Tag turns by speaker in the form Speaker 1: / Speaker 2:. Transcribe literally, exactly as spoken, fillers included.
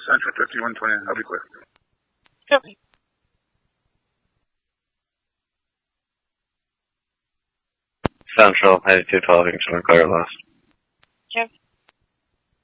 Speaker 1: Central fifty-one twenty, I'll be clear.
Speaker 2: Copy.
Speaker 3: Central, eighty-two twelve, you can show me clear last.